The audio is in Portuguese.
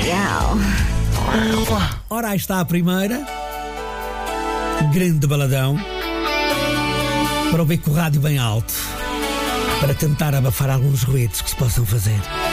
Ora, aí está a primeira. Grande baladão. Para ouvir com o rádio bem alto. Para tentar abafar alguns ruídos que se possam fazer.